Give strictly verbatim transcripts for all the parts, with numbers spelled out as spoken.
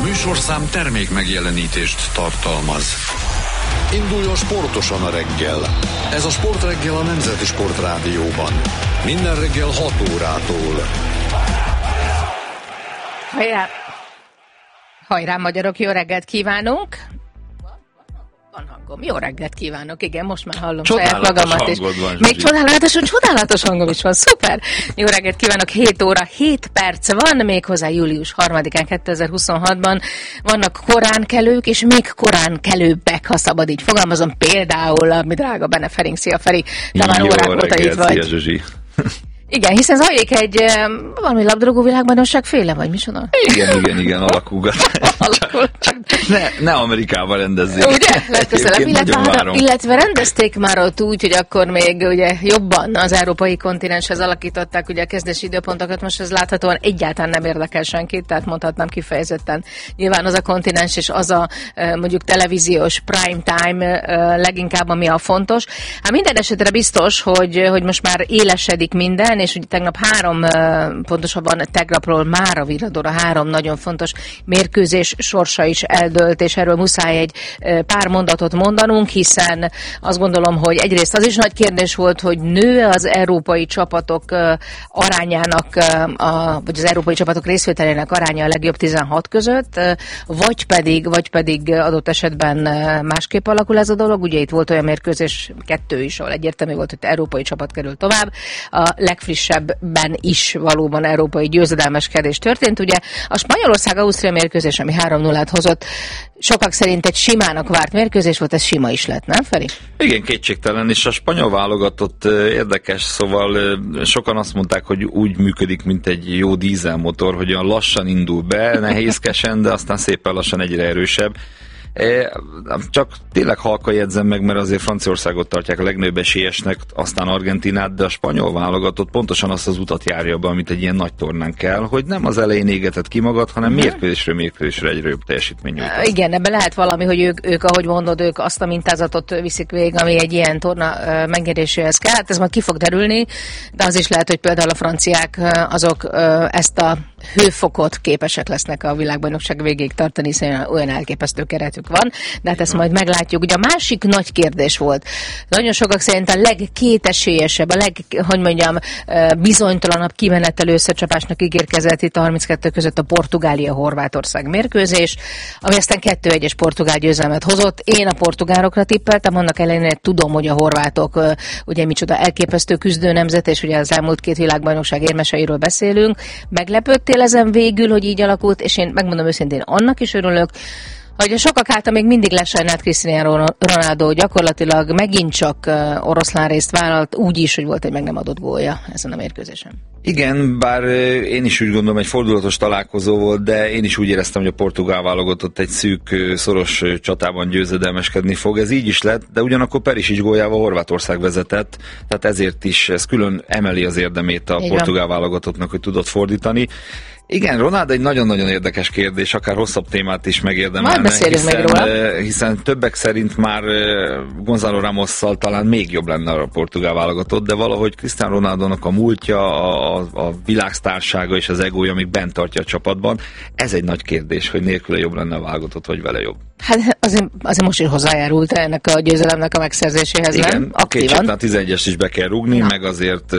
műsorszám termék megjelenítést tartalmaz. Induljon sportosan a reggel. Ez a Sportreggel a Nemzeti Sportrádióban. Minden reggel hat órától. Hajrá! Hajrá, magyarok, jó reggelt kívánunk! Van hangom. Jó reggelt kívánok, igen, most már hallom saját magamat is. Van, még csodálatos, csodálatos hangom is van, szuper! Jó reggelt kívánok, hét óra, hét perc van, méghozzá július harmadikán kétezer-huszonhatban. Vannak korán kelők, és még korán kelőbbek, ha szabad így fogalmazom, például a mi drága Bene Ferenc. Szia, Feri, te már órák óta itt vagy. Szia, Zsuzsi. Igen, hiszen zajlik egy valami labdarúgó világbajnokság féle, vagy micsoda? Igen, igen, igen, alakulgatás. ne, ne Amerikában rendezzék. Ugye? Legközelebb, illetve, illetve rendezték már ott úgy, hogy akkor még ugye jobban az európai kontinenshez alakították ugye a kezdési időpontokat, most ez láthatóan egyáltalán nem érdekel senkit, tehát mondhatnám kifejezetten. Nyilván az a kontinens és az a mondjuk televíziós prime time leginkább, ami a fontos. Hát minden esetre biztos, hogy, hogy most már élesedik minden, és ugye tegnap három, pontosabban tegnapról már a Viradóra három nagyon fontos mérkőzés sorsa is eldőlt, és erről muszáj egy pár mondatot mondanunk, hiszen azt gondolom, hogy egyrészt az is nagy kérdés volt, hogy nő az európai csapatok arányának, a, vagy az európai csapatok részvételének aránya a legjobb tizenhat között, vagy pedig, vagy pedig adott esetben másképp alakul ez a dolog. Ugye itt volt olyan mérkőzés, kettő is, ahol egyértelmű volt, hogy európai csapat kerül tovább. A legfrissebben is valóban európai győzedelmeskedés történt. Ugye a Spanyolország-Ausztria mérkőzés, ami három nullát hozott, sokak szerint egy simának várt mérkőzés volt, ez sima is lett, nem, Feri? Igen, kétségtelen, és a spanyol válogatott érdekes, szóval sokan azt mondták, hogy úgy működik, mint egy jó dízelmotor, hogy olyan lassan indul be, nehézkesen, de aztán szépen lassan egyre erősebb. Csak tényleg halka jegyzem meg, mert azért Franciaországot tartják a legnagyobb esélyesnek, aztán Argentinát, de a spanyol válogatott pontosan azt az utat járja be, amit egy ilyen nagy tornán kell, hogy nem az elején égetett ki magad, hanem uh-huh. mérkőzésről mérkőzésre egyre jobb teljesítmény nyújt. Igen, ebben lehet valami, hogy ők, ők, ahogy mondod, ők azt a mintázatot viszik végig, ami egy ilyen torna megnyeréséhez kell. Hát ez majd ki fog derülni, de az is lehet, hogy például a franciák azok ezt a hőfokot képesek lesznek a világbajnokság végéig tartani, hiszen olyan elképesztő keretük van, de hát ezt majd meglátjuk. Ugye a másik nagy kérdés volt, nagyon sokak szerint a legkétesélyesebb, a leg, hogy mondjam, bizonytalanabb kimenetelő összecsapásnak ígérkezett itt a harminckettő között a Portugália-Horvátország mérkőzés, ami aztán kettő egyes portugál győzelmet hozott. Én a portugálokra tippeltem, annak ellenére tudom, hogy a horvátok ugye micsoda elképesztő küzdő nemzet, és ugye az elmúlt két világbajnokság érmeseiről beszélünk. Meglepődtél ezen végül, hogy így alakult, és én megmondom őszintén, annak is örülök, hogy a sokak által még mindig lesajnált Cristiano Ronaldo gyakorlatilag megint csak oroszlán részt vállalt, úgy is, hogy volt egy meg nem adott gólja ezen a mérkőzésen. Igen, bár én is úgy gondolom, egy fordulatos találkozó volt, de én is úgy éreztem, hogy a portugál válogatott egy szűk, szoros csatában győzedelmeskedni fog. Ez így is lett, de ugyanakkor Perisic góljával Horvátország vezetett, tehát ezért is ez külön emeli az érdemét a portugál válogatottnak, hogy tudott fordítani. Igen, Ronaldo egy nagyon-nagyon érdekes kérdés, akár hosszabb témát is megérdemelne, hiszen, hiszen többek szerint már Gonzalo Ramosszal talán még jobb lenne a portugál válogatott, de valahogy Cristiano Ronaldónak a múltja, a, a világsztársága és az egója még bent tartja a csapatban. Ez egy nagy kérdés, hogy nélküle jobb lenne a válogatott, vagy vele jobb. Hát azért, azért most is hozzájárult ennek a győzelemnek a megszerzéséhez, igen, nem? Aktívan. A tizenegyest is be kell rúgni, ja. Meg azért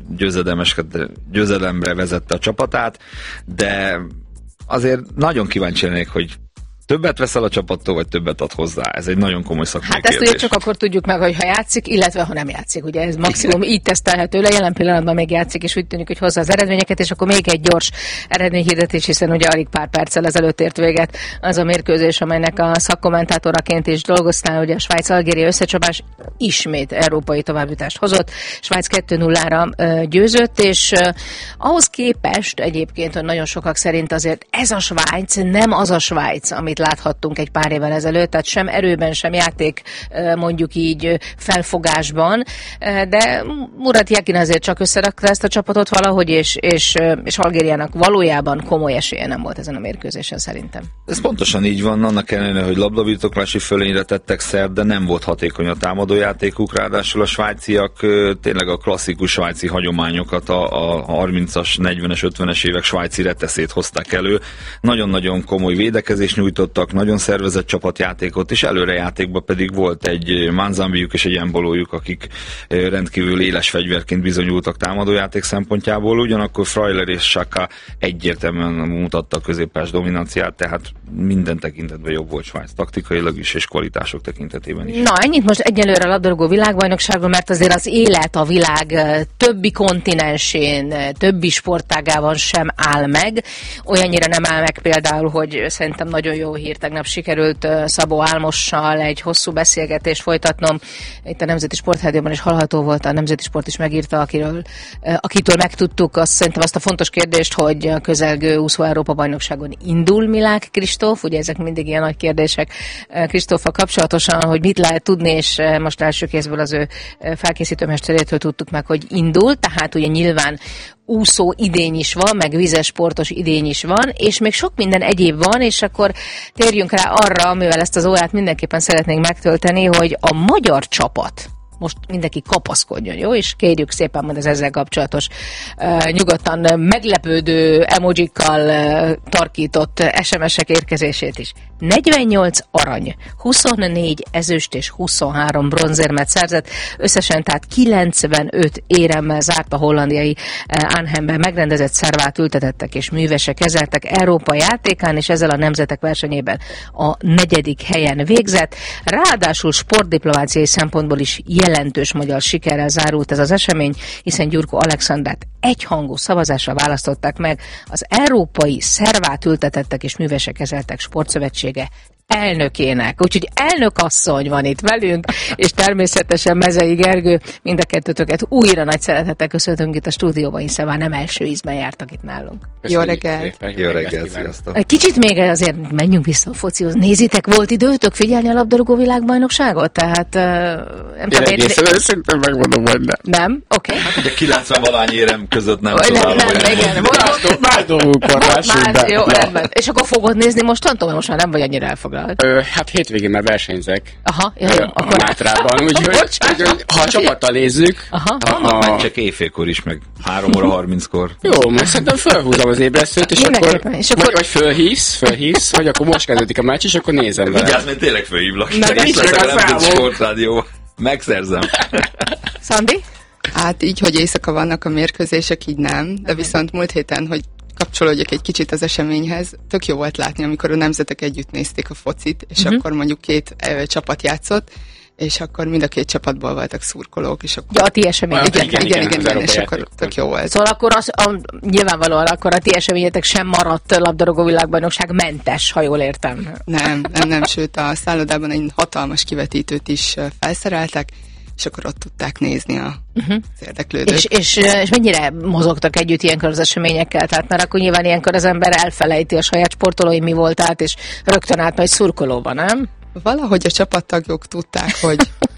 győzelemre vezette a csapatát, de azért nagyon kíváncsi lennék, hogy többet veszel a csapattól, vagy többet ad hozzá? Ez egy nagyon komoly szakmai hát kérdés. Hát ezt ugye csak akkor tudjuk meg, hogy ha játszik, illetve ha nem játszik. Ugye ez maximum így tesztelhető le, jelen pillanatban még játszik, és úgy tűnik, hogy hozza az eredményeket, és akkor még egy gyors eredményhirdetés, hiszen ugye alig pár perccel ezelőtt ért véget az a mérkőzés, amelynek a szakkommentátoraként is dolgoztál, ugye a Svájc-Algéria összecsapás ismét európai továbbjutást hozott. Svájc kettő nullára győzött, és ahhoz képest egyébként, hogy nagyon sokak szerint azért ez a Svájc nem az a Svájc, amit amit láthattunk egy pár évvel ezelőtt, tehát sem erőben, sem játék mondjuk így felfogásban, de Murat Yakin azért csak összerakta ezt a csapatot valahogy, és, és, és Algériának valójában komoly esélye nem volt ezen a mérkőzésen szerintem. Ez pontosan így van, annak ellenére, hogy labdabirtoklási fölényre tettek szert, de nem volt hatékony a támadójátékuk, ráadásul a svájciak tényleg a klasszikus svájci hagyományokat, a, a harmincas, negyvenes, ötvenes évek svájci reteszét hozták elő. Nagyon-nagyon komoly védekezést nyújtottak, nagyon szervezett csapatjátékot, és előrejátékban pedig volt egy Manzambiuk és egy Embolójuk, akik rendkívül éles fegyverként bizonyultak támadójáték szempontjából, ugyanakkor Freuler és Xhaka egyértelműen mutatta a középpás dominanciát, tehát minden tekintetben jobb volt Svájc, taktikailag is és kvalitások tekintetében is. Na, ennyit most egyelőre a labdarúgó világbajnokságról, mert azért az élet a világ többi kontinensén, többi sportágában sem áll meg. Olyannyira nem áll meg például, hogy szerintem nagyon jó hír, tegnap sikerült Szabó Álmossal egy hosszú beszélgetést folytatnom. Itt a Nemzeti Sportrádióban is hallható volt, a Nemzeti Sport is megírta, akiről, akitől megtudtuk azt, szerintem azt a fontos kérdést, hogy a közelgő úszó Európa-bajnokságon indul Milák Kristóf, ugye ezek mindig ilyen nagy kérdések Kristóffal kapcsolatosan, hogy mit lehet tudni, és most első kézből az ő felkészítőmesterétől tudtuk meg, hogy indul, tehát ugye nyilván úszó idény is van, meg vizes sportos idény is van, és még sok minden egyéb van, és akkor térjünk rá arra, amivel ezt az órát mindenképpen szeretnénk megtölteni, hogy a magyar csapat, most mindenki kapaszkodjon, jó? És kérjük szépen majd az ezzel kapcsolatos uh, nyugodtan meglepődő emojikkal uh, tarkított es em es-ek érkezését is. negyvennyolc arany, huszonnégy ezüst és huszonhárom bronzérmet szerzett, összesen tehát kilencvenöt éremmel zárt a hollandiai uh, Arnhemben megrendezett szervát ültetettek és művesek kezeltek Európa játékán, és ezzel a nemzetek versenyében a negyedik helyen végzett. Ráadásul sportdiplomáciai szempontból is jelentős magyar sikerrel zárult ez az esemény, hiszen Gyurko Alexandert egyhangú szavazásra választották meg az Európai Szervát ültetettek és művesek kezeltek Sportszövetsége elnökének. Úgyhogy elnökasszony van itt velünk, és természetesen Mezei Gergő, mind a kettőtöket újra nagy szeretettel köszöntünk itt a stúdióban, hiszen már nem első ízben jártak itt nálunk. Jó reggelt! Jó reggelt, sziasztok! Kicsit még azért menjünk vissza a focihoz. Nézitek, volt időtök figyelni a labdarúgó világbajnokságot? Tehát... Uh, nem tudom, én szerintem megmondom, hogy nem. Nem? Oké. Okay. Hát ugye kilencven valány érem között nem tudom. Nem, nem, igen. Más dolgunk van, jó, rendben. És akkor fogod nézni mostantól, mert most már nem vagy annyira elfoglalt. Ö, hát hétvégén már versenyzek. Aha, jó, jó, ö, a Mátrában, úgyhogy ha a csapattal nézzük... Aha, a, a... csak éjfélkor is, meg három óra harminckor. Jó, most szerintem felhúzom az ébresztőt, és akkor, és akkor... Vagy, vagy fölhísz, fölhísz, hogy akkor most kezdődik a meccs, és akkor nézem vele. Vigyázz, mert tényleg fölhívlak. Na, nincs meg a számom. Sportrádió. Megszerzem. Szandi? Hát így, hogy éjszaka vannak a mérkőzések, így nem, de viszont múlt héten, hogy kapcsolódjak egy kicsit az eseményhez, tök jó volt látni, amikor a nemzetek együtt nézték a focit, és uh-huh. akkor mondjuk két ö, csapat játszott, és akkor mind a két csapatból voltak szurkolók, és akkor... Ja, a ti esemény. Igen, igen, igen, igen, igen és akkor tök jó volt. Szóval akkor az, a, nyilvánvalóan akkor a ti eseményetek sem maradt labdarúgó világbajnokság mentes, ha jól értem. Nem, nem, nem, sőt a szállodában egy hatalmas kivetítőt is felszereltek, és akkor ott tudták nézni a, uh-huh. az érdeklődőt. És, és, és mennyire mozogtak együtt ilyenkor az eseményekkel? Tehát mert akkor nyilván ilyenkor az ember elfelejti a saját sportolói mi volt át, és rögtön át majd szurkolóba, nem? Valahogy a csapattagok tudták, hogy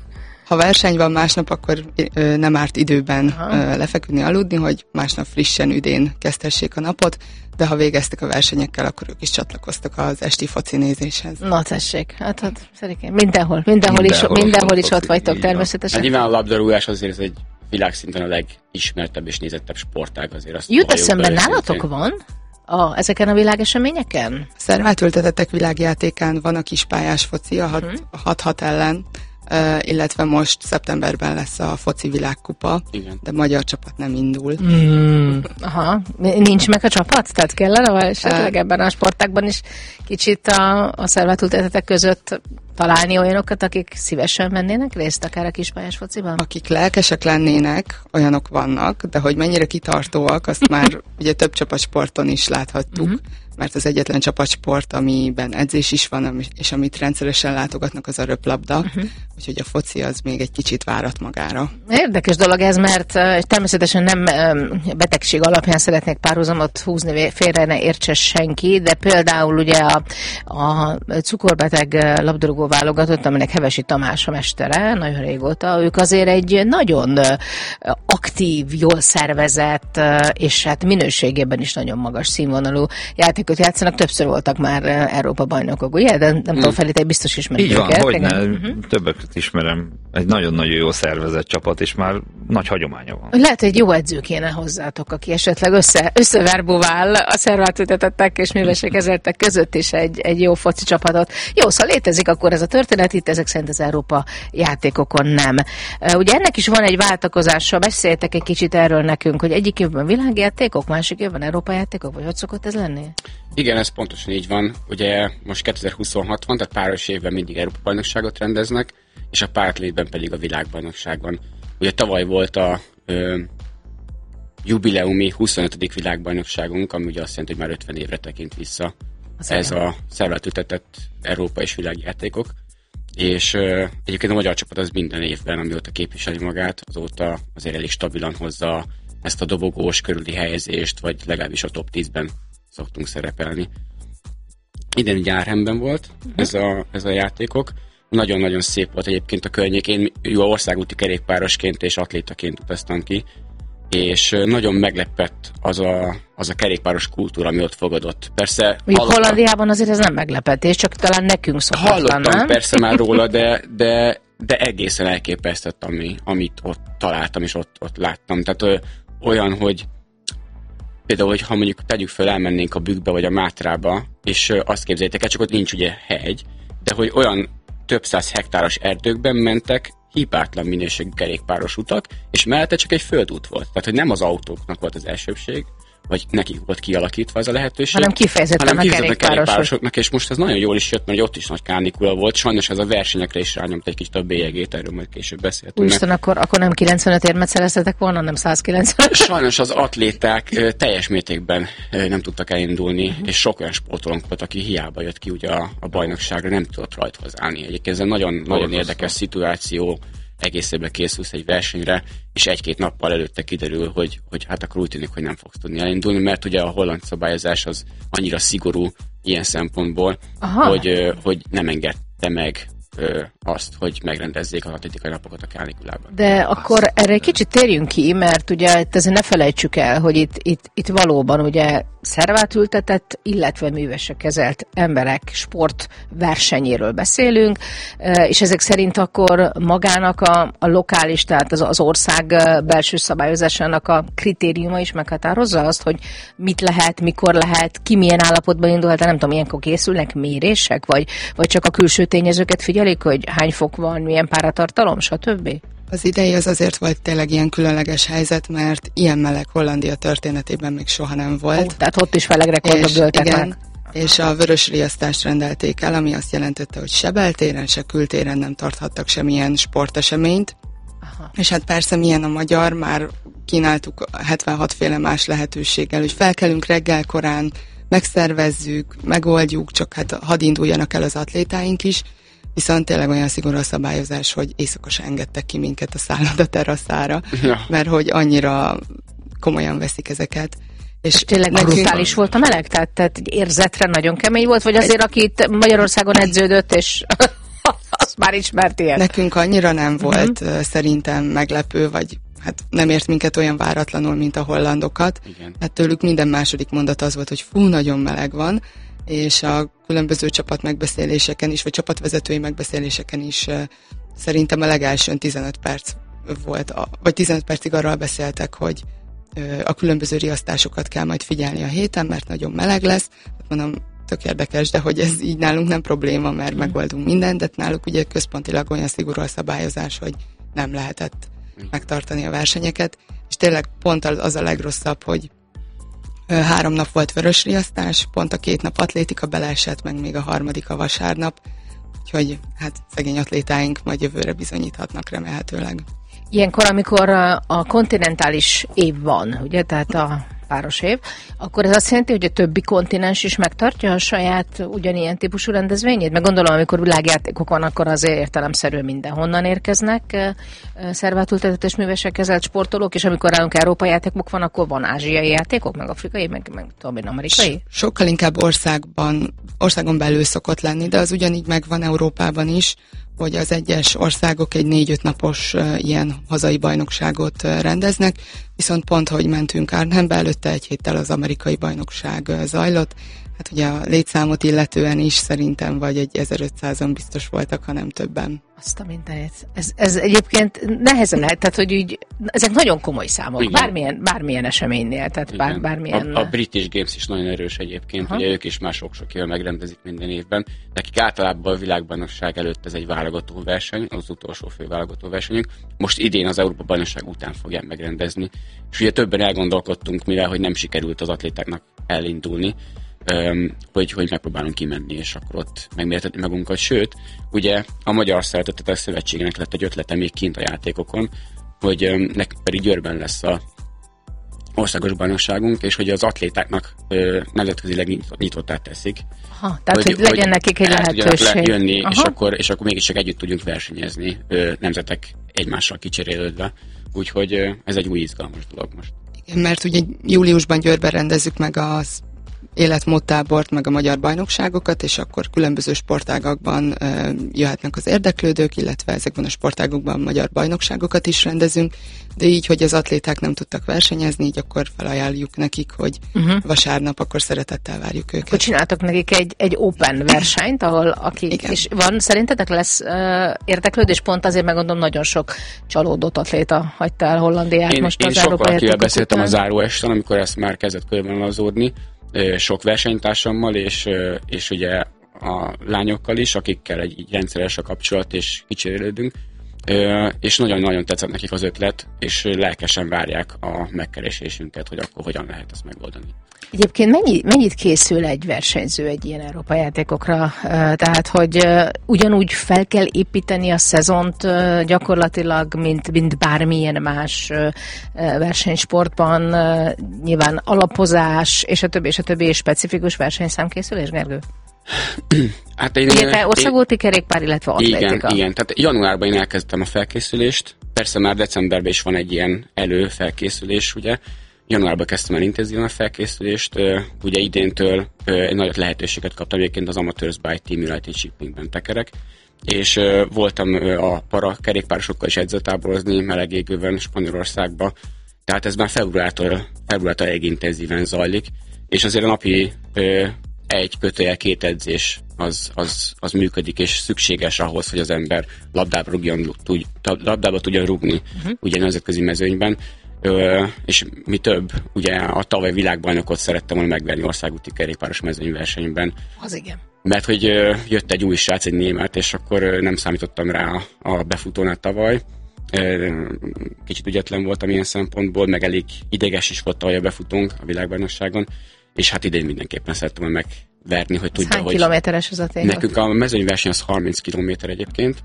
ha verseny van másnap, akkor ö, nem árt időben ö, lefeküdni, aludni, hogy másnap frissen, üdén kezdhessék a napot, de ha végeztek a versenyekkel, akkor ők is csatlakoztak az esti foci nézéshez. Na tessék, hát, hát szerintem mindenhol, mindenhol, mindenhol is, mindenhol is ott vagytok természetesen. Hát nyilván a labdarúgás azért ez egy világszinten a legismertebb és nézettebb sportág azért. Azt jut eszembe, nálatok van? A, ezeken a világeseményeken? A szervát ültetettek világjátékán van a kispályás foci, a hat-hat uh-huh. ellen, uh, illetve most szeptemberben lesz a foci világkupa, igen. De magyar csapat nem indul. Mm, aha, nincs meg a csapat? Tehát kellene esetleg uh, ebben a sportágban is kicsit a, a szervát ültetettek között találni olyanokat, akik szívesen vennének részt akár a kispályás fociban? Akik lelkesek lennének, olyanok vannak, de hogy mennyire kitartóak, azt már ugye több csapatsporton is láthattuk. Uh-huh. mert az egyetlen csapatsport, amiben edzés is van, és amit rendszeresen látogatnak, az a röplabda, uh-huh. úgyhogy a foci az még egy kicsit várat magára. Érdekes dolog ez, mert természetesen nem betegség alapján szeretnék párhuzamot húzni, félre ne értse senki, de például ugye a, a cukorbeteg labdarúgó válogatott, aminek Hevesi Tamás a mestere, nagyon régóta, ők azért egy nagyon aktív, jól szervezett, és hát minőségében is nagyon magas színvonalú játékot játszanak. Többször voltak már Európa bajnokok, ugye? De nem hmm. tudom, Feli, te biztos ismered őket. Így van, hogyne, uh-huh. többeket ismerem. Egy nagyon-nagyon jó szervezett csapat, és már nagy hagyománya van. Lehet, hogy egy jó edző kéne hozzátok, aki esetleg össze, összeverbuvál a szerváltültetettek és művesek ezertek között is egy, egy jó foci csapatot. Jó, szóval létezik akkor ez a történet, itt ezek szerint az Európa játékokon nem. Ugye ennek is van egy váltakozása, beszéltek egy kicsit erről nekünk, hogy egyik évben világjátékok, másik évben Európa játékok, vagy hogy szokott ez lenni? Igen, ez pontosan így van. Ugye most kétezer-huszonhat van, tehát páros évben mindig Európa bajnokságot rendeznek, és a páratlétben pedig a világbajnokság van. Ugye tavaly volt a ö, jubileumi huszonötödik világbajnokságunk, ami ugye azt jelenti, hogy már ötven évre tekint vissza. Az ez olyan. A szerváltültetett Európa és világjátékok. És ö, egyébként a magyar csapat az minden évben, amióta képviseli magát, azóta azért elég stabilan hozza ezt a dobogós körüli helyezést, vagy legalábbis a top tízben szoktunk szerepelni. Idén ugye Árhemben volt uh-huh. ez, a, ez a játékok. Nagyon-nagyon szép volt egyébként a környék. Én jó országúti kerékpárosként és atlétaként utaztam ki, és nagyon meglepett az a, az a kerékpáros kultúra, ami ott fogadott. Persze... Hollandiában azért ez nem meglepetés, csak talán nekünk szokatlan, Hallottam nem? persze már róla, de, de, de egészen elképesztett, ami, amit ott találtam és ott, ott láttam. Tehát ö, olyan, hogy például, hogy ha mondjuk tegyük föl, elmennénk a Bükkbe vagy a Mátrába, és ö, azt képzeljétek el, csak ott nincs ugye hegy, de hogy olyan több száz hektáros erdőkben mentek hibátlan minőségű kerékpáros utak, és mellette csak egy földút volt. Tehát, hogy nem az autóknak volt az elsőbség, vagy nekik volt kialakítva ez a lehetőség, hanem kifejezetten, hanem kifejezetten a kerékpárosok. kerékpárosoknak, és most ez nagyon jól is jött, mert ott is nagy kánikula volt, sajnos ez a versenyekre is rányomt egy kicsit a bélyegét, erről majd később beszéltünk. Úristen, akkor, akkor nem kilencvenöt érmet szereztetek volna, nem száz kilencven. Sajnos az atléták teljes mértékben nem tudtak elindulni, uh-huh. és sok olyan sportolónk volt, aki hiába jött ki ugye a, a bajnokságra, nem tudott rajthoz állni. Egyébként ez egy nagyon, nagyon érdekes szituáció, egész évben készülsz egy versenyre, és egy-két nappal előtte kiderül, hogy, hogy hát akkor úgy tűnik, hogy nem fogsz tudni elindulni, mert ugye a holland szabályozás az annyira szigorú ilyen szempontból, hogy, hogy nem engedte meg azt, hogy megrendezzék az atlétikai napokat a kánikulában. De akkor azt, erre egy kicsit térjünk ki, mert ugye ezért ne felejtsük el, hogy itt, itt, itt valóban ugye szervátültetett, illetve művesek kezelt emberek sportversenyéről beszélünk, és ezek szerint akkor magának a, a lokális, tehát az, az ország belső szabályozásának a kritériuma is meghatározza azt, hogy mit lehet, mikor lehet, ki milyen állapotban indulhat, nem tudom, ilyenkor készülnek mérések, vagy, vagy csak a külső tényezőket figyelik, hogy hány fok van, milyen páratartalom, stb.? Az idei az azért volt tényleg ilyen különleges helyzet, mert ilyen meleg Hollandia történetében még soha nem volt. Ó, tehát ott is melegrekordok dőltek igen, meg. És a vörös riasztást rendelték el, ami azt jelentette, hogy se beltéren, se kültéren nem tarthattak semmilyen sporteseményt. Aha. És hát persze milyen a magyar, már kínáltuk hetvenhat féle más lehetőséggel, hogy felkelünk reggel korán, megszervezzük, megoldjuk, csak hát hadd induljanak el az atlétáink is. Viszont tényleg olyan szigorú a szabályozás, hogy éjszaka se engedtek ki minket a szálloda terasszára, ja. mert hogy annyira komolyan veszik ezeket. És, és tényleg brutális volt a meleg? Tehát, tehát érzetre nagyon kemény volt? Vagy azért, aki itt Magyarországon edződött, és azt már ismert ilyen? Nekünk annyira nem volt uh-huh. szerintem meglepő, vagy hát nem ért minket olyan váratlanul, mint a hollandokat. Igen. Hát tőlük minden második mondat az volt, hogy fú, nagyon meleg van, és a különböző csapat megbeszéléseken is, vagy csapatvezetői megbeszéléseken is uh, szerintem a legelsőn tizenöt perc volt, a, vagy tizenöt percig arról beszéltek, hogy uh, a különböző riasztásokat kell majd figyelni a héten, mert nagyon meleg lesz. Mondom, tök érdekes, de hogy ez így nálunk nem probléma, mert mm. megoldunk mindent, de náluk ugye központilag olyan szigorú a szabályozás, hogy nem lehetett mm. megtartani a versenyeket, és tényleg pont az a legrosszabb, hogy három nap volt vörös riasztás, pont a két nap atlétika beleesett, meg még a harmadik a vasárnap, úgyhogy hát szegény atlétáink majd jövőre bizonyíthatnak remélhetőleg. Ilyenkor, amikor a, a kontinentális év van, ugye, tehát a páros év, akkor ez azt jelenti, hogy a többi kontinens is megtartja a saját ugyanilyen típusú rendezvényét? Meg gondolom, amikor világjátékok van, akkor azért értelemszerűen mindenhonnan érkeznek szervátültetetes művesek kezelt sportolók, és amikor nálunk Európai játékok van, akkor van ázsiai játékok, meg afrikai, meg, meg tudom én, amerikai? Sokkal inkább országban, országon belül szokott lenni, de az ugyanígy megvan Európában is, hogy az egyes országok egy négy-öt napos uh, ilyen hazai bajnokságot uh, rendeznek, viszont pont, hogy mentünk Arnhembe, előtte egy héttel az amerikai bajnokság uh, zajlott. Hát ugye a létszámot illetően is szerintem vagy egy ezerötszázan biztos voltak, hanem többen. Azt a mindenit. Ez, ez egyébként nehezen lehet, tehát hogy így, ezek nagyon komoly számok, bármilyen, bármilyen eseménynél, tehát bár, bármilyen... A, a British Games is nagyon erős egyébként, Aha. ugye ők is már sok-sok éve megrendezik minden évben. Nekik általában a világbajnokság előtt ez egy válogató verseny, az utolsó fő válogató versenyünk. Most idén az Európa bajnokság után fogják megrendezni. És ugye többen elgondolkodtunk, mivel hogy nem sikerült az atlétáknak elindulni, Um, hogy, hogy megpróbálunk kimenni, és akkor ott megmértetni magunkat. Sőt, ugye a Magyar Szeretetletes Szövetségnek lett egy ötlete még kint a játékokon, hogy um, nekünk pedig Győrben lesz a országos bajnokságunk, és hogy az atlétáknak uh, nemzetközileg nyit, nyitottá teszik. Aha, tehát, hogy, hogy legyen hogy nekik egy lehetőség. Jönni, és akkor, és akkor mégiscsak együtt tudjunk versenyezni, uh, nemzetek egymással kicserélődve. Úgyhogy uh, ez egy új izgalmas dolog most. Igen, mert ugye júliusban Győrben rendezzük meg az életmódtábort, meg a magyar bajnokságokat, és akkor különböző sportágakban uh, jöhetnek az érdeklődők, illetve ezekben a sportágokban magyar bajnokságokat is rendezünk, de így, hogy az atléták nem tudtak versenyezni, így akkor felajánljuk nekik, hogy uh-huh. vasárnap akkor szeretettel várjuk őket. Akkor csináltak nekik egy, egy open versenyt, ahol akik, Igen. és van, szerintetek lesz uh, érdeklődés? Pont azért megmondom, nagyon sok csalódott atléta hagyta el Hollandiát én, most én az Európai Én sokkal beszéltem után. a záróesten, amikor ezt már kezdett körvonalazódni, sok versenytársammal, és, és ugye a lányokkal is, akikkel egy így rendszeres a kapcsolat, és kicserélődünk, és nagyon-nagyon tetszett nekik az ötlet, és lelkesen várják a megkeresésünket, hogy akkor hogyan lehet ezt megoldani. Egyébként mennyi, mennyit készül egy versenyző egy ilyen Európai játékokra? Tehát, hogy ugyanúgy fel kell építeni a szezont gyakorlatilag, mint, mint bármilyen más versenysportban, nyilván alapozás, és a többi, és a többi, és specifikus versenyszámkészülés, Gergő? Hát én, ugye te országúti kerékpár, illetve atlétika. Igen, igen, tehát januárban én elkezdtem a felkészülést, persze már decemberben is van egy ilyen előfelkészülés, ugye, januárban kezdtem el intenzíven a felkészülést, ugye idéntől egy nagy lehetőséget kaptam, egyébként az Amateurs Bike Team United Shippingben tekerek, és voltam a para kerékpárosokkal is edzőtáborozni melegégőben Spanyolországba, tehát ez már februártól, februártól elég intenzíven zajlik, és azért a napi egy kötőjel két edzés az, az, az működik, és szükséges ahhoz, hogy az ember labdába, rúgjon, tud, labdába tudjon rúgni, uh-huh. ugye nemzetközi mezőnyben. Ö, és mi több, ugye a tavaly világbajnokot szerettem volna megverni országúti kerékpáros mezőnyversenyben. Az igen. Mert hogy ö, jött egy új srác, egy német, és akkor ö, nem számítottam rá a, a befutónál tavaly. Ö, kicsit ügyetlen voltam ilyen szempontból, meg elég ideges is volt tavaly a befutónk a világbajnokságon, és hát idén mindenképpen szerettem volna megverni, hogy tudja, hány hogy... kilométeres az a tényleg? Nekünk a mezőnyverseny az harminc kilométer egyébként,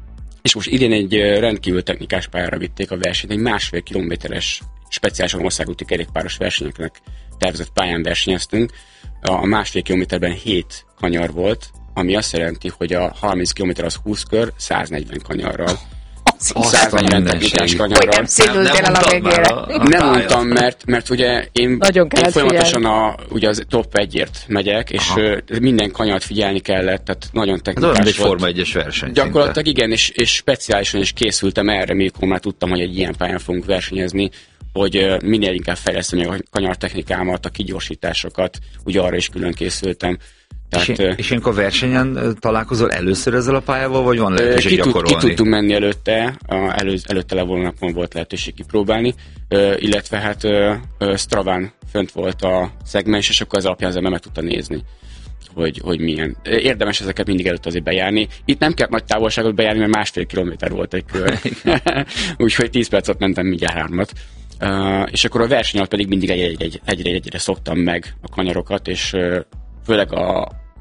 és most idén egy rendkívül technikás pályára vitték a versenyt, egy másfél kilométeres speciálisan országúti kerékpáros versenyeknek tervezett pályán versenyeztünk. A másfél kilométerben hét kanyar volt, ami azt jelenti, hogy a harminc kilométer az húsz kör, száznegyven kanyarral. száznegyven technikás kanyarral. Nem szédültél el a végére. Nem mondtam, mert, mert ugye én, én folyamatosan a, ugye az top egyért megyek, és Aha. minden kanyart figyelni kellett, tehát nagyon technikás volt. Ez olyan egy Forma egyes verseny. Gyakorlatilag szinte. Igen, és, és speciálisan is készültem erre, mikor már tudtam, hogy egy ilyen pályán fogunk versenyezni, hogy minél inkább fejleszteni a kanyartechnikámat, a kigyorsításokat, ugye arra is külön készültem. Tehát, és, én, és ilyenkor versenyen találkozol először ezzel a pályával, vagy van lehetőség ki gyakorolni? Ki tudtunk menni előtte, a, elő, előtte levonó napon volt lehetőség kipróbálni, ö, illetve hát ö, ö, Straván fönt volt a szegmens, és akkor az alapján az ember meg tudta nézni, hogy, hogy milyen. Érdemes ezeket mindig előtt azért bejárni. Itt nem kell nagy távolságot bejárni, mert másfél kilométer volt egy kör. Úgyhogy tíz percet mentem mindjárt hármat. Uh, és akkor a verseny alatt pedig mindig egyre-egyre szoktam meg a kanyarokat, és uh, főleg a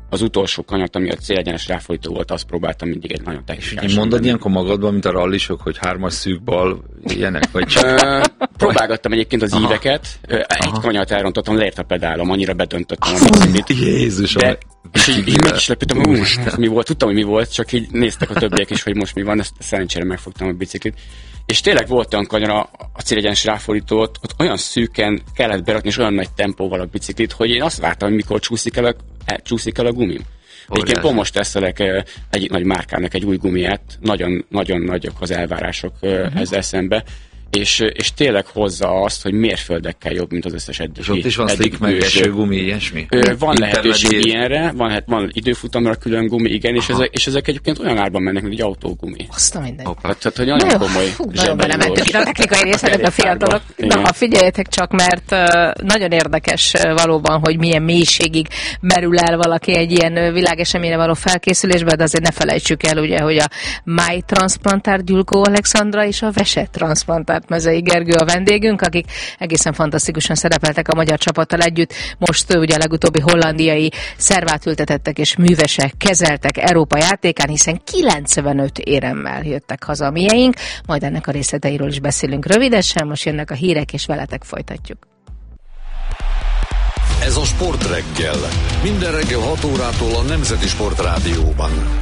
az utolsó kanyart, ami a célegyenes ráfordító volt, azt próbáltam mindig egy nagyon technikásan. És mondod ilyenkor magadban, mint a rallisok, hogy hármas szűk bal, ilyenek? Vagy próbálgattam egyébként az íveket, egy Aha. kanyart elrontottam, leért a pedálom, annyira bedöntöttem a biciklit. Jézusom! De, és így, így meg is lepődtem, hogy mi volt, tudtam, hogy mi volt, csak így néztek a többiek is, hogy most mi van, ezt szerencsére megfogtam a biciklit. És tényleg volt olyan kanyar a célegyenes ráfordítót, ott olyan szűken kellett berakni, és olyan nagy tempóval a biciklit, hogy én azt vártam, hogy mikor csúszik el a, el, csúszik el a gumim. Egyébként pont most teszelek egyik nagy márkának egy új gumiát, nagyon, nagyon nagyok az elvárások uh-huh. ezzel szembe, és, és tényleg hozza azt, hogy mérföldekkel jobb, mint az összes eddig. És ott is van slick meg esőgumi, ilyesmi? Ö, van lehetőség ilyenre, van, van időfutamra külön gumi, igen, és ezek, és ezek egyébként olyan árban mennek, mint egy autógumi. Azt a minden. Tehát, tehát, hogy nagyon Na komoly. Fú, nagyon belementünk a technikai részletek a fiatalok. Na, figyeljetek csak, mert uh, nagyon érdekes uh, valóban, hogy milyen mélységig merül el valaki egy ilyen uh, világeseményre való felkészülésbe, de azért ne felejtsük el, ugye, hogy a májtranszplantár Gyulkó Alexandra és a vesettranszplantár Mezei Gergő a vendégünk, akik egészen fantasztikusan szerepeltek a magyar csapattal együtt. Most ugye a legutóbbi hollandiai szervátültetettek és művesek kezeltek Európa játékán, hiszen kilencvenöt éremmel jöttek haza a mieink. Majd ennek a részleteiről is beszélünk rövidesen, most jönnek a hírek, és veletek folytatjuk. Ez a Sportreggel. Minden reggel hat órától a Nemzeti Sportrádióban.